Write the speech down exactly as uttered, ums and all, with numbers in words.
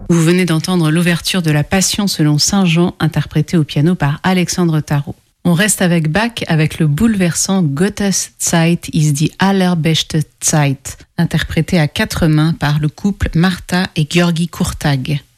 Vous venez d'entendre l'ouverture de la Passion selon Saint Jean, interprétée au piano par Alexandre Tarot. On reste avec Bach avec le bouleversant Gottes Zeit ist die allerbeste Zeit, interprété à quatre mains par le couple Martha et György Kurtág.